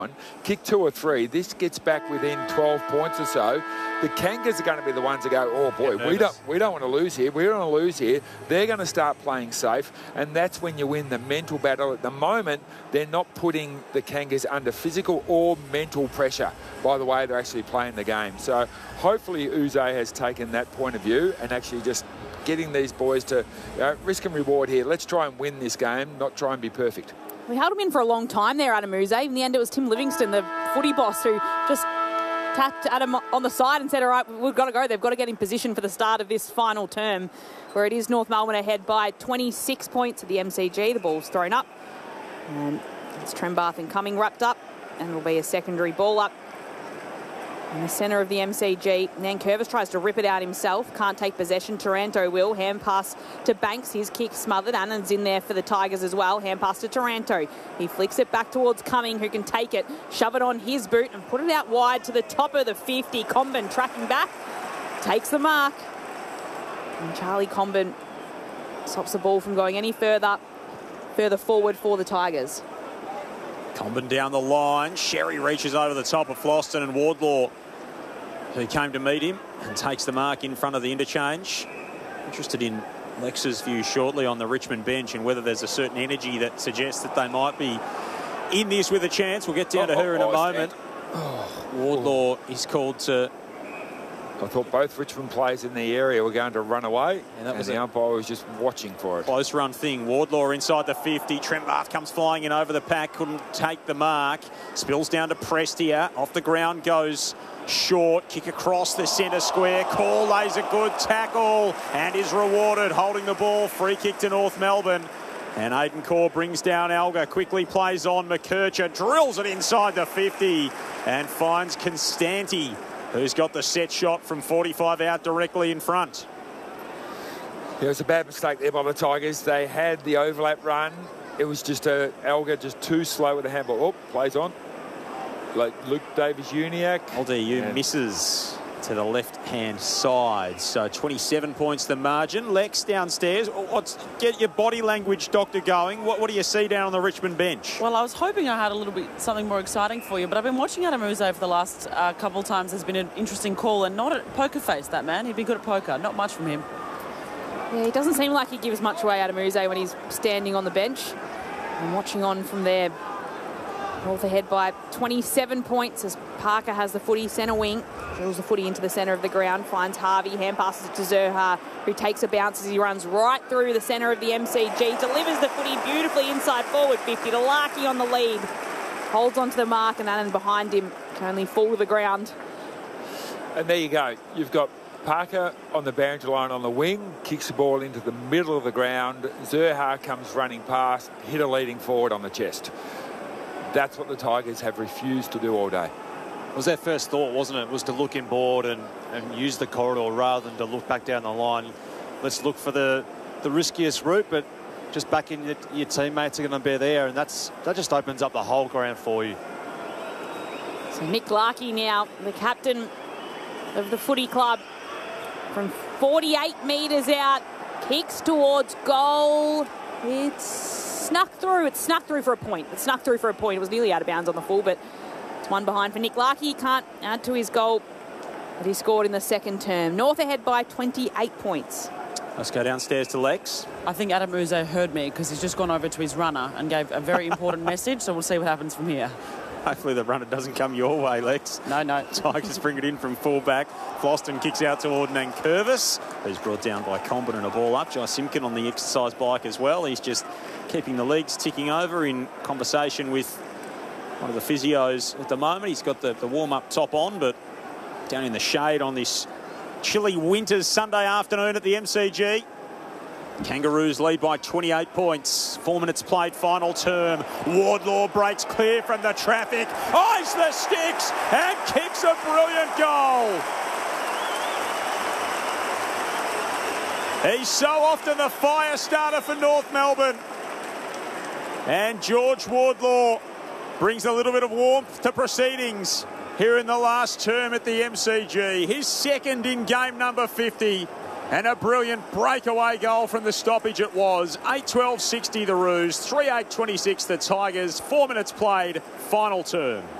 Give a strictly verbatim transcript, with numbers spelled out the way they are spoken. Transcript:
kick two or three, this gets back within twelve points or so. The Kangas are going to be the ones that go, oh boy, we don't we don't want to lose here. We don't want to lose here. They're going to start playing safe, and that's when you win the mental battle. At the moment, they're not putting the Kangas under physical or mental pressure by the way they're actually playing the game. So hopefully Yze has taken that point of view and actually just getting these boys to you know, risk and reward here. Let's try and win this game, not try and be perfect. We held him in for a long time there, Adam Yze. In the end, it was Tim Livingston, the footy boss, who just tapped Adam on the side and said, all right, we've got to go. They've got to get in position for the start of this final term, where it is North Melbourne ahead by twenty-six points at the M C G. The ball's thrown up. And it's Trembath and Cumming wrapped up, and it'll be a secondary ball up in the centre of the M C G. Nankervis tries to rip it out himself. Can't take possession. Taranto will. Hand pass to Banks. His kick smothered. Annan's in there for the Tigers as well. Hand pass to Taranto. He flicks it back towards Cumming, who can take it, shove it on his boot and put it out wide to the top of the fifty. Comben tracking back. Takes the mark. And Charlie Comben stops the ball from going any further, further forward for the Tigers. Comben down the line. Sherry reaches over the top of Floston, and Wardlaw, who came to meet him, and takes the mark in front of the interchange. Interested in Lex's view shortly on the Richmond bench and whether there's a certain energy that suggests that they might be in this with a chance. We'll get down oh, to her oh, in a oh, moment. Oh, Wardlaw is called to... I thought both Richmond players in the area were going to run away, and, that was and the umpire was just watching for it. Close run thing. Wardlaw inside the fifty. Trembath comes flying in over the pack. Couldn't take the mark. Spills down to Prestia. Off the ground goes short. Kick across the centre square. Call lays a good tackle and is rewarded. Holding the ball. Free kick to North Melbourne. And Aidan Corr brings down Alga. Quickly plays on. McKercher drills it inside the fifty and finds Constanti, who's got the set shot from forty-five out directly in front. It was a bad mistake there by the Tigers. They had the overlap run. It was just a Alga just too slow with the handball. Oh, plays on. Like Luke Davis-Uniacke. L D U misses to the left-hand side. So twenty-seven points the margin. Lex downstairs. What's, get your body language, Doctor, going. What, what do you see down on the Richmond bench? Well, I was hoping I had a little bit something more exciting for you, but I've been watching Adam Yze for the last uh, couple of times. There's been an interesting call, and not at poker face, that man. He'd be good at poker. Not much from him. Yeah, he doesn't seem like he gives much away, Adam Yze, when he's standing on the bench. And watching on from there. North ahead by twenty-seven points as Parker has the footy, centre wing. Drills the footy into the centre of the ground, finds Harvey, hand passes it to Zurhaar, who takes a bounce as he runs right through the centre of the M C G. Delivers the footy beautifully inside forward fifty to Larkey on the lead. Holds onto the mark, and Annan behind him can only fall to the ground. And there you go. You've got Parker on the boundary line on the wing, kicks the ball into the middle of the ground. Zurhaar comes running past, hit a leading forward on the chest. That's what the Tigers have refused to do all day. It was their first thought, wasn't it? Was to look inboard and, and use the corridor rather than to look back down the line. Let's look for the, the riskiest route, but just backing your, your teammates are going to be there, and that's that just opens up the whole ground for you. So Nick Larkey now, the captain of the footy club, from forty-eight metres out, kicks towards goal. It's snuck through. It's snuck through for a point. It snuck through for a point. It was nearly out of bounds on the full, but it's one behind for Nick Larkey. He can't add to his goal that he scored in the second term. North ahead by twenty-eight points. Let's go downstairs to Lex. I think Adam Yze heard me because he's just gone over to his runner and gave a very important message, so we'll see what happens from here. Hopefully the runner doesn't come your way, Lex. No, no. Tigers bring it in from fullback. Floston kicks out toward Nankervis, who's brought down by Comben and a ball up. Jai Simkin on the exercise bike as well. He's just keeping the legs ticking over in conversation with one of the physios at the moment. He's got the, the warm-up top on, but down in the shade on this chilly winter's Sunday afternoon at the M C G. Kangaroos lead by twenty-eight points. Four minutes played, final term. Wardlaw breaks clear from the traffic, eyes the sticks and kicks a brilliant goal. He's so often the fire starter for North Melbourne. And George Wardlaw brings a little bit of warmth to proceedings here in the last term at the M C G. His second in game number fifty. And a brilliant breakaway goal from the stoppage it was. eight twelve sixty the Roos, three eight twenty-six the Tigers. Four minutes played, final turn.